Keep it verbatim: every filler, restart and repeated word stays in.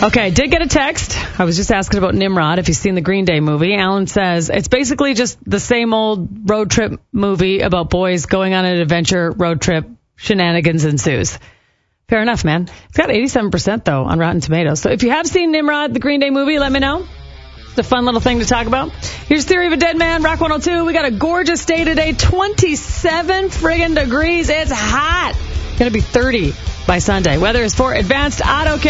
Okay, I did get a text. I was just asking about Nimrod, if you've seen the Green Day movie. Alan says it's basically just the same old road trip movie about boys going on an adventure road trip. Shenanigans ensues. Fair enough, man. It's got eighty-seven percent, though, on Rotten Tomatoes. So if you have seen Nimrod, the Green Day movie, let me know. It's a fun little thing to talk about. Here's Theory of a Dead Man, Rock one oh two. We got a gorgeous day today, twenty-seven friggin' degrees. It's hot. Going to be thirty by Sunday. Weather is for Advanced Auto Care.